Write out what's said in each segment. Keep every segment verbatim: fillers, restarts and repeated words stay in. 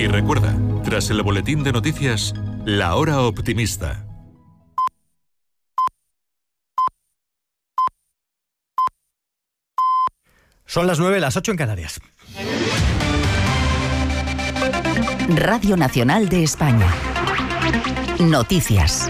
Y recuerda, tras el boletín de noticias, La Hora Optimista. Son las nueve, las ocho en Canarias. Radio Nacional de España. Noticias.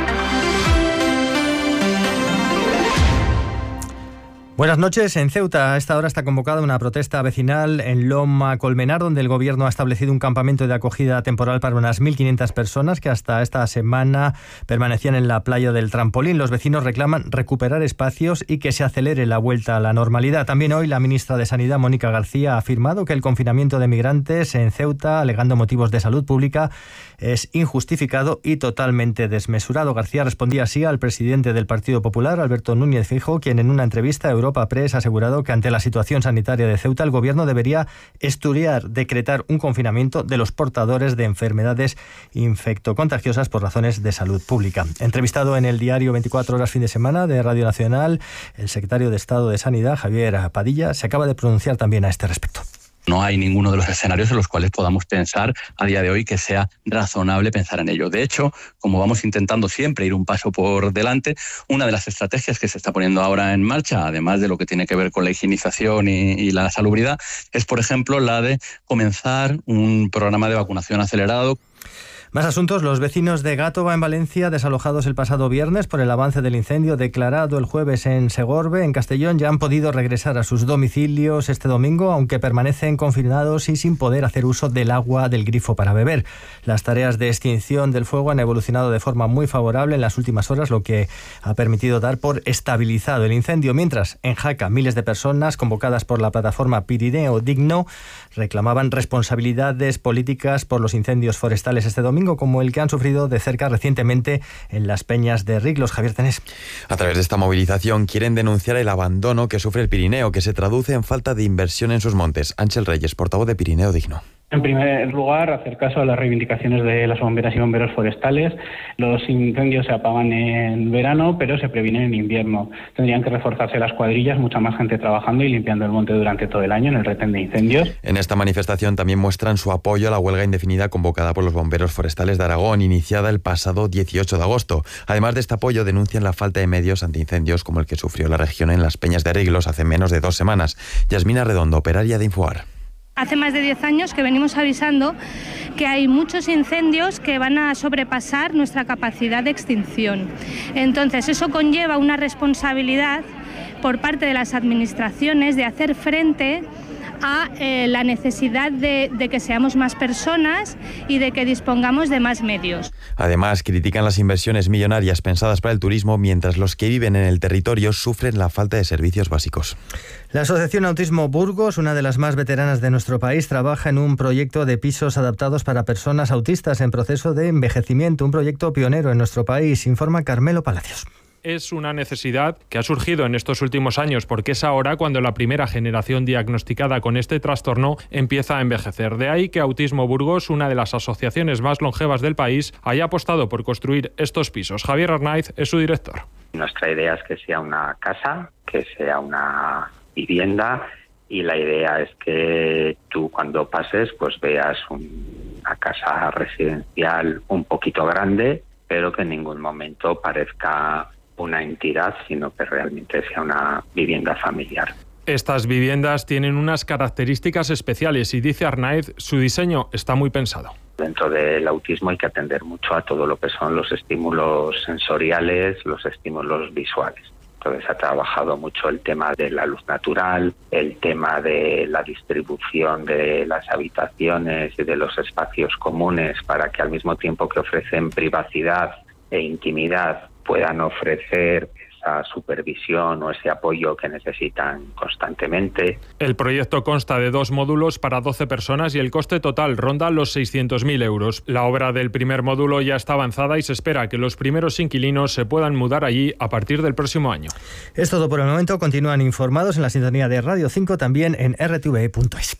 Buenas noches. En Ceuta a esta hora está convocada una protesta vecinal en Loma Colmenar, donde el gobierno ha establecido un campamento de acogida temporal para unas mil quinientas personas que hasta esta semana permanecían en la playa del Trampolín. Los vecinos reclaman recuperar espacios y que se acelere la vuelta a la normalidad. También hoy la ministra de Sanidad, Mónica García, ha afirmado que el confinamiento de migrantes en Ceuta, alegando motivos de salud pública, es injustificado y totalmente desmesurado. García respondía así al presidente del Partido Popular, Alberto Núñez Feijóo, quien en una entrevista a Europa Press ha asegurado que ante la situación sanitaria de Ceuta el gobierno debería estudiar decretar un confinamiento de los portadores de enfermedades infectocontagiosas por razones de salud pública. Entrevistado en el diario veinticuatro horas fin de semana de Radio Nacional, el secretario de Estado de Sanidad, Javier Padilla, se acaba de pronunciar también a este respecto. No hay ninguno de los escenarios en los cuales podamos pensar a día de hoy que sea razonable pensar en ello. De hecho, como vamos intentando siempre ir un paso por delante, una de las estrategias que se está poniendo ahora en marcha, además de lo que tiene que ver con la higienización y, y la salubridad, es, por ejemplo, la de comenzar un programa de vacunación acelerado. Más asuntos. Los vecinos de Gátova, en Valencia, desalojados el pasado viernes por el avance del incendio declarado el jueves en Segorbe, en Castellón, ya han podido regresar a sus domicilios este domingo, aunque permanecen confinados y sin poder hacer uso del agua del grifo para beber. Las tareas de extinción del fuego han evolucionado de forma muy favorable en las últimas horas, lo que ha permitido dar por estabilizado el incendio. Mientras, en Jaca, miles de personas convocadas por la plataforma Pirineo Digno reclamaban responsabilidades políticas por los incendios forestales este domingo, como el que han sufrido de cerca recientemente en las Peñas de Riglos. Javier Tenés. A través de esta movilización quieren denunciar el abandono que sufre el Pirineo, que se traduce en falta de inversión en sus montes. Ángel Reyes, portavoz de Pirineo Digno. En primer lugar, hacer caso a las reivindicaciones de las bomberas y bomberos forestales. Los incendios se apagan en verano, pero se previenen en invierno. Tendrían que reforzarse las cuadrillas, mucha más gente trabajando y limpiando el monte durante todo el año en el retén de incendios. En esta manifestación también muestran su apoyo a la huelga indefinida convocada por los bomberos forestales de Aragón, iniciada el pasado dieciocho de agosto. Además de este apoyo, denuncian la falta de medios antiincendios como el que sufrió la región en las Peñas de Riglos hace menos de dos semanas. Yasmina Redondo, operaria de Infoar. Hace más de diez años que venimos avisando que hay muchos incendios que van a sobrepasar nuestra capacidad de extinción. Entonces, eso conlleva una responsabilidad por parte de las administraciones de hacer frente a eh, la necesidad de, de que seamos más personas y de que dispongamos de más medios. Además, critican las inversiones millonarias pensadas para el turismo, mientras los que viven en el territorio sufren la falta de servicios básicos. La Asociación Autismo Burgos, una de las más veteranas de nuestro país, trabaja en un proyecto de pisos adaptados para personas autistas en proceso de envejecimiento, un proyecto pionero en nuestro país, informa Carmelo Palacios. Es una necesidad que ha surgido en estos últimos años porque es ahora cuando la primera generación diagnosticada con este trastorno empieza a envejecer. De ahí que Autismo Burgos, una de las asociaciones más longevas del país, haya apostado por construir estos pisos. Javier Arnaiz es su director. Nuestra idea es que sea una casa, que sea una vivienda, y la idea es que tú cuando pases pues veas un, una casa residencial un poquito grande, pero que en ningún momento parezca una entidad, sino que realmente sea una vivienda familiar. Estas viviendas tienen unas características especiales y, dice Arnaiz, su diseño está muy pensado. Dentro del autismo hay que atender mucho a todo lo que son los estímulos sensoriales, los estímulos visuales. Entonces ha trabajado mucho el tema de la luz natural, el tema de la distribución de las habitaciones y de los espacios comunes para que al mismo tiempo que ofrecen privacidad e intimidad puedan ofrecer esa supervisión o ese apoyo que necesitan constantemente. El proyecto consta de dos módulos para doce personas y el coste total ronda los seiscientos mil euros. La obra del primer módulo ya está avanzada y se espera que los primeros inquilinos se puedan mudar allí a partir del próximo año. Es todo por el momento. Continúan informados en la sintonía de Radio cinco, también en r t v punto es.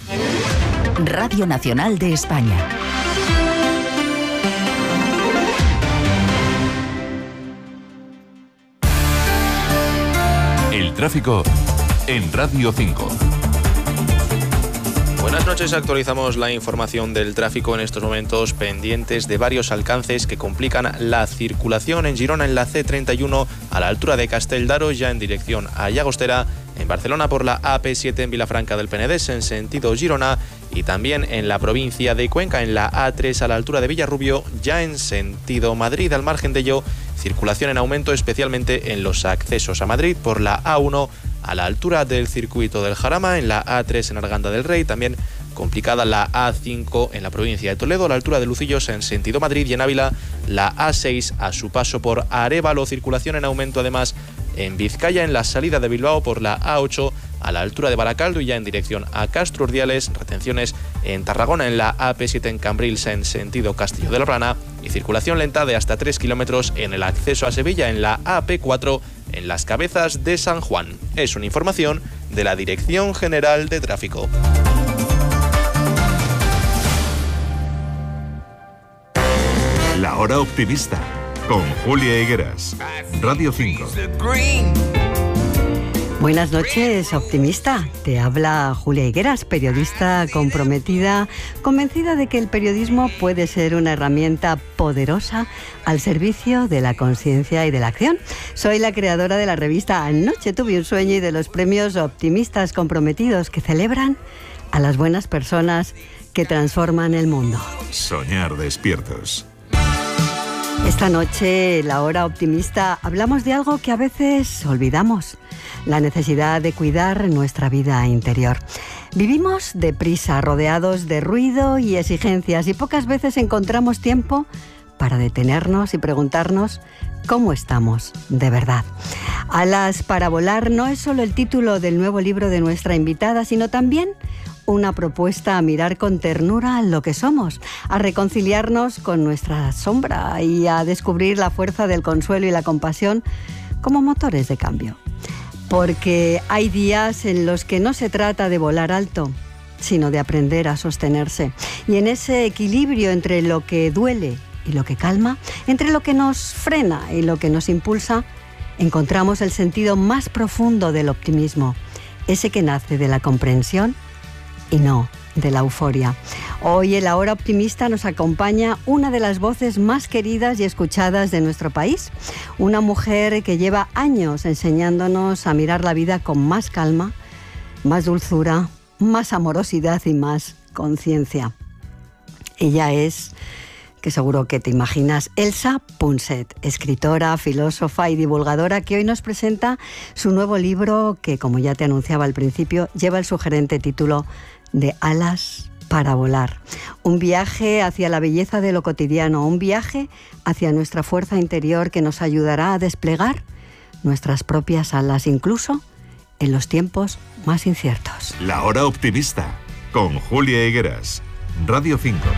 Radio Nacional de España. El tráfico en Radio cinco. Buenas noches. noches, actualizamos la información del tráfico en estos momentos, pendientes de varios alcances que complican la circulación en Girona en la C treinta y uno a la altura de Castelldaro, ya en dirección a Llagostera, en Barcelona por la A P siete en Vilafranca del Penedés en sentido Girona y también en la provincia de Cuenca en la A tres a la altura de Villarrubio, ya en sentido Madrid. Al margen de ello, circulación en aumento especialmente en los accesos a Madrid por la A uno a la altura del circuito del Jarama, en la A tres en Arganda del Rey, también complicada la A cinco en la provincia de Toledo a la altura de Lucillos en sentido Madrid, y en Ávila la A seis a su paso por Arévalo. Circulación en aumento además en Vizcaya en la salida de Bilbao por la A ocho a la altura de Baracaldo y ya en dirección a Castro Urdiales. Retenciones en Tarragona en la A P siete en Cambrils en sentido Castillo de la Plana y circulación lenta de hasta tres kilómetros en el acceso a Sevilla en la A P cuatro en Las Cabezas de San Juan. Es una información de la Dirección General de Tráfico. La Hora Optimista, con Julia Higueras, Radio cinco. Buenas noches, optimista. Te habla Julia Higueras, periodista comprometida, convencida de que el periodismo puede ser una herramienta poderosa al servicio de la conciencia y de la acción. Soy la creadora de la revista Anoche tuve un sueño y de los premios Optimistas Comprometidos, que celebran a las buenas personas que transforman el mundo. Soñar despiertos. Esta noche, en La Hora Optimista, hablamos de algo que a veces olvidamos: la necesidad de cuidar nuestra vida interior. Vivimos deprisa, rodeados de ruido y exigencias, y pocas veces encontramos tiempo para detenernos y preguntarnos cómo estamos de verdad. Alas para volar no es solo el título del nuevo libro de nuestra invitada, sino también una propuesta a mirar con ternura lo que somos, a reconciliarnos con nuestra sombra y a descubrir la fuerza del consuelo y la compasión como motores de cambio. Porque hay días en los que no se trata de volar alto, sino de aprender a sostenerse. Y en ese equilibrio entre lo que duele y lo que calma, entre lo que nos frena y lo que nos impulsa, encontramos el sentido más profundo del optimismo, ese que nace de la comprensión y no de la euforia. Hoy en La Hora Optimista nos acompaña una de las voces más queridas y escuchadas de nuestro país, una mujer que lleva años enseñándonos a mirar la vida con más calma, más dulzura, más amorosidad y más conciencia. Ella es, que seguro que te imaginas, Elsa Punset, escritora, filósofa y divulgadora, que hoy nos presenta su nuevo libro que, como ya te anunciaba al principio, lleva el sugerente título de Alas para volar. Un viaje hacia la belleza de lo cotidiano, un viaje hacia nuestra fuerza interior que nos ayudará a desplegar nuestras propias alas, incluso en los tiempos más inciertos. La Hora Optimista, con Julia Higueras, Radio cinco.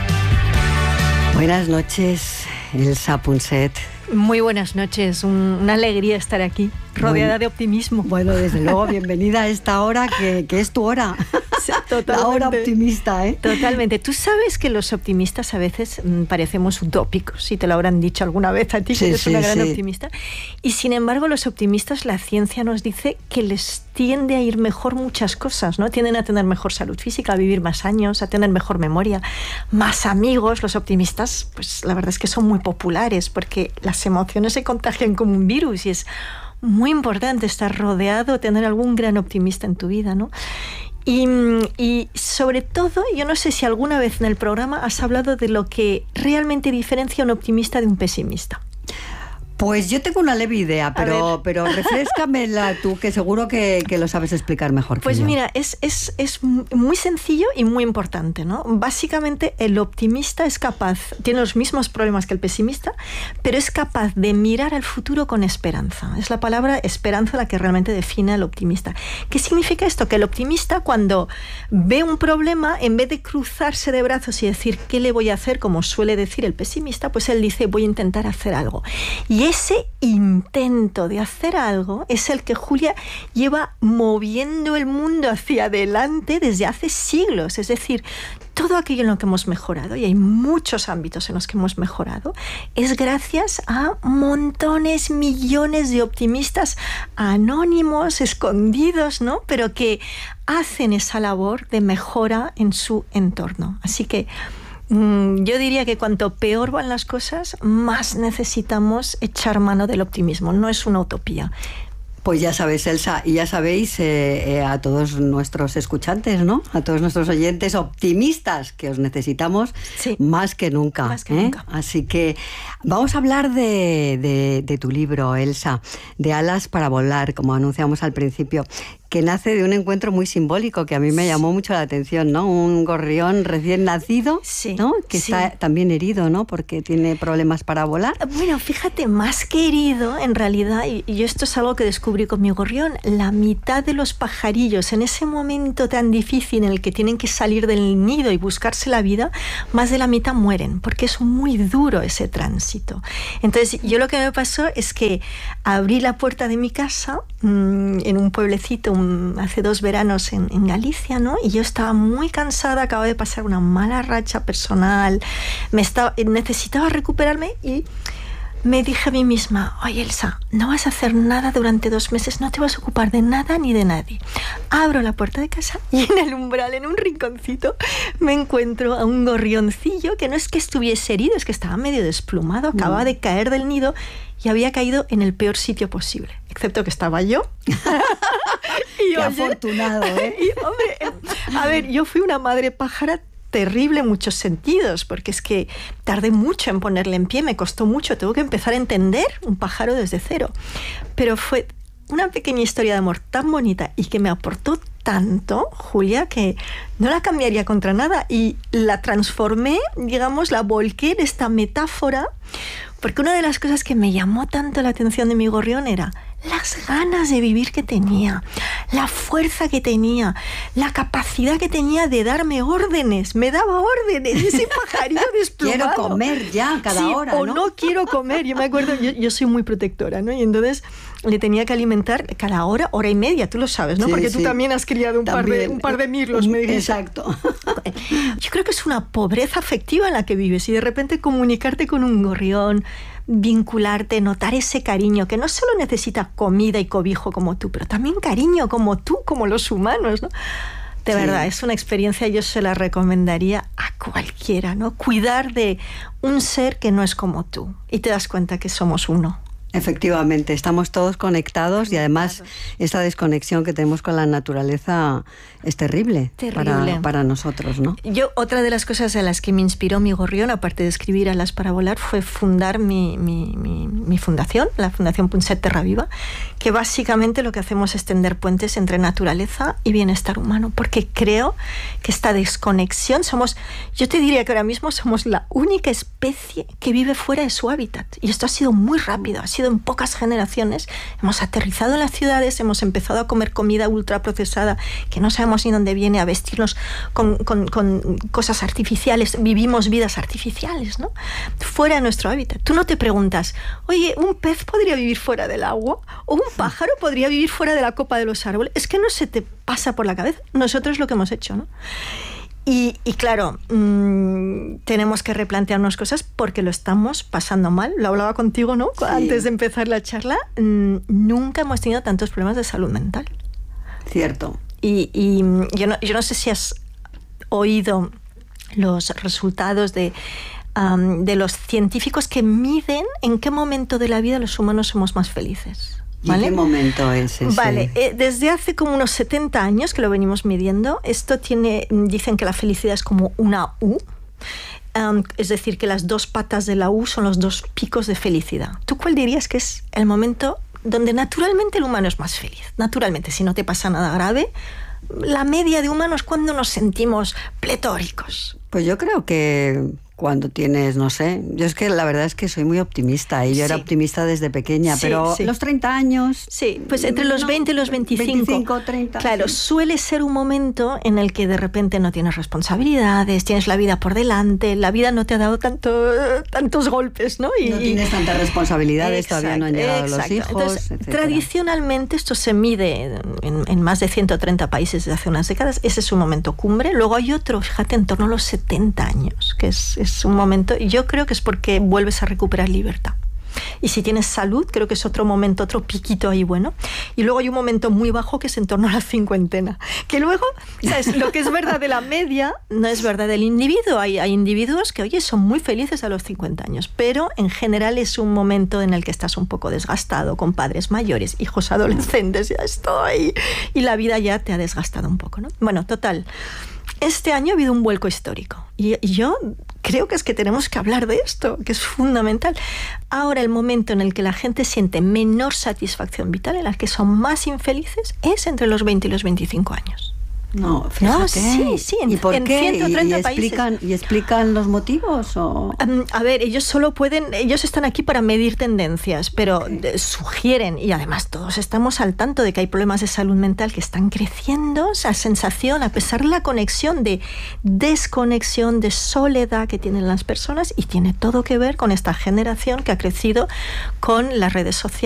Buenas noches, Elsa Punset. Muy buenas noches, un, una alegría estar aquí, rodeada Muy, de optimismo. Bueno, desde luego, bienvenida a esta hora que, que es tu hora. Sí, totalmente. La hora optimista, ¿eh? Totalmente. Tú sabes que los optimistas a veces mmm, parecemos utópicos, y te lo habrán dicho alguna vez a ti, sí, que eres sí, una gran sí. optimista. Y sin embargo, los optimistas, la ciencia nos dice que les tiende a ir mejor muchas cosas, ¿no? Tienden a tener mejor salud física, a vivir más años, a tener mejor memoria, más amigos. Los optimistas, pues la verdad es que son muy populares porque las emociones se contagian como un virus y es muy importante estar rodeado, tener algún gran optimista en tu vida, ¿no? Y, y sobre todo, yo no sé si alguna vez en el programa has hablado de lo que realmente diferencia a un optimista de un pesimista. Pues yo tengo una leve idea, pero, pero refréscamela tú, que seguro que, que lo sabes explicar mejor que Pues yo. mira, es, es, es muy sencillo y muy importante, ¿no? Básicamente, el optimista es capaz, tiene los mismos problemas que el pesimista, pero es capaz de mirar al futuro con esperanza. Es la palabra esperanza la que realmente define al optimista. ¿Qué significa esto? Que el optimista, cuando ve un problema, en vez de cruzarse de brazos y decir ¿qué le voy a hacer?, como suele decir el pesimista, pues él dice voy a intentar hacer algo. Y ese intento de hacer algo es el que Julia lleva moviendo el mundo hacia adelante desde hace siglos. Es decir, todo aquello en lo que hemos mejorado, y hay muchos ámbitos en los que hemos mejorado, es gracias a montones, millones de optimistas anónimos, escondidos, ¿no? Pero que hacen esa labor de mejora en su entorno. Así que mmm, yo diría que cuanto peor van las cosas, más necesitamos echar mano del optimismo. No es una utopía. Pues ya sabéis, Elsa, y ya sabéis eh, eh, a todos nuestros escuchantes, ¿no? A todos nuestros oyentes optimistas, que os necesitamos sí. más que nunca. Más que ¿eh? nunca. Así que vamos a hablar de, de, de tu libro, Elsa, de Alas para volar, como anunciamos al principio, que nace de un encuentro muy simbólico que a mí me llamó mucho la atención, ¿no? Un gorrión recién nacido, sí, ¿no? Que sí. está también herido, ¿no? Porque tiene problemas para volar. Bueno, fíjate, más que herido, en realidad, y, y esto es algo que descubrí con mi gorrión, la mitad de los pajarillos, en ese momento tan difícil en el que tienen que salir del nido y buscarse la vida, más de la mitad mueren, porque es muy duro ese tránsito. Entonces, yo lo que me pasó es que abrí la puerta de mi casa mmm, en un pueblecito, hace dos veranos en, en Galicia, ¿no? Y yo estaba muy cansada, acababa de pasar una mala racha personal, me estaba, necesitaba recuperarme y me dije a mí misma, oye Elsa, no vas a hacer nada durante dos meses, no te vas a ocupar de nada ni de nadie. Abro la puerta de casa y en el umbral, en un rinconcito, me encuentro a un gorrioncillo que no es que estuviese herido, es que estaba medio desplumado, acababa mm. de caer del nido y había caído en el peor sitio posible, excepto que estaba yo. y Qué oye, afortunado, ¿eh? Y, hombre, a ver, yo fui una madre pájara terrible en muchos sentidos, porque es que tardé mucho en ponerle en pie, me costó mucho, tengo que empezar a entender un pájaro desde cero. Pero fue una pequeña historia de amor tan bonita y que me aportó tanto, Julia, que no la cambiaría contra nada y la transformé, digamos, la volqué en esta metáfora, porque una de las cosas que me llamó tanto la atención de mi gorrión era las ganas de vivir que tenía, la fuerza que tenía, la capacidad que tenía de darme órdenes. Me daba órdenes, ese pajarillo desplumado. Quiero comer ya cada sí, hora, o ¿no? no quiero comer. Yo me acuerdo, yo, yo soy muy protectora, ¿no? Y entonces le tenía que alimentar cada hora, hora y media, tú lo sabes, ¿no? Sí, Porque sí. tú también has criado un, par de, un par de mirlos, me dijiste. Exacto. Yo creo que es una pobreza afectiva en la que vives y de repente comunicarte con un gorrión, vincularte, notar ese cariño que no solo necesita comida y cobijo como tú, pero también cariño como tú, como los humanos, ¿no? De sí. verdad, es una experiencia, yo se la recomendaría a cualquiera, ¿no? Cuidar de un ser que no es como tú y te das cuenta que somos uno. Efectivamente, estamos todos conectados y además esta desconexión que tenemos con la naturaleza es terrible, terrible. Para, para nosotros, ¿no? Yo, otra de las cosas a las que me inspiró mi gorrión, aparte de escribir Alas para volar, fue fundar mi, mi, mi, mi fundación, la Fundación Punset Terra Viva, que básicamente lo que hacemos es tender puentes entre naturaleza y bienestar humano, porque creo que esta desconexión somos, yo te diría que ahora mismo somos la única especie que vive fuera de su hábitat, y esto ha sido muy rápido, ha sido en pocas generaciones, hemos aterrizado en las ciudades, hemos empezado a comer comida ultraprocesada que no sabemos ni dónde viene, a vestirnos con, con, con cosas artificiales, vivimos vidas artificiales, ¿no? Fuera de nuestro hábitat. Tú no te preguntas, oye, ¿un pez podría vivir fuera del agua? ¿O un pájaro podría vivir fuera de la copa de los árboles? Es que no se te pasa por la cabeza. Nosotros lo que hemos hecho, ¿no? Y, y claro, mmm, tenemos que replantearnos cosas porque lo estamos pasando mal. Lo hablaba contigo, ¿no? Sí. Antes de empezar la charla. Mmm, nunca hemos tenido tantos problemas de salud mental. Cierto. Y, y yo, no, yo no sé si has oído los resultados de, um, de los científicos que miden en qué momento de la vida los humanos somos más felices. ¿Vale? ¿Y qué momento es ese? Vale, eh, desde hace como unos setenta años que lo venimos midiendo, esto tiene, dicen que la felicidad es como una U, um, es decir, que las dos patas de la U son los dos picos de felicidad. ¿Tú cuál dirías que es el momento donde naturalmente el humano es más feliz? Naturalmente, si no te pasa nada grave, la media de humanos, ¿cuándo nos sentimos pletóricos? Pues yo creo que cuando tienes, no sé, yo es que la verdad es que soy muy optimista y yo sí. era optimista desde pequeña, sí, pero sí. los treinta años... Sí, pues entre los no, veinte y los veinticinco. veinticinco, treinta. Claro, sí. suele ser un momento en el que de repente no tienes responsabilidades, tienes la vida por delante, la vida no te ha dado tanto, tantos golpes, ¿no? Y, no tienes tantas responsabilidades, exacto, todavía no han llegado exacto. los hijos, Entonces, etcétera. Tradicionalmente esto se mide en, en más de ciento treinta países desde hace unas décadas, ese es un momento cumbre. Luego hay otro, fíjate, en torno a los setenta años, que es, es un momento, y yo creo que es porque vuelves a recuperar libertad. Y si tienes salud, creo que es otro momento, otro piquito ahí bueno. Y luego hay un momento muy bajo que es en torno a la cincuentena. Que luego, ¿sabes? Lo que es verdad de la media no es verdad del individuo. Hay, hay individuos que, oye, son muy felices a los cincuenta años, pero en general es un momento en el que estás un poco desgastado, con padres mayores, hijos adolescentes, ya estoy. Y la vida ya te ha desgastado un poco, ¿no? Bueno, total. Este año ha habido un vuelco histórico y, y yo creo que es que tenemos que hablar de esto, que es fundamental. Ahora el momento en el que la gente siente menor satisfacción vital, en el que son más infelices, es entre los veinte y los veinticinco años. No, fíjate. No, sí, sí, en, ¿Y por en qué? ciento treinta ¿Y, y explican, países. ¿Y explican los motivos? O? Um, a ver, ellos solo pueden, ellos están aquí para medir tendencias, pero okay. sugieren, y además todos estamos al tanto de que hay problemas de salud mental que están creciendo, esa sensación, a pesar de la conexión de desconexión, de soledad que tienen las personas, y tiene todo que ver con esta generación que ha crecido con las redes sociales.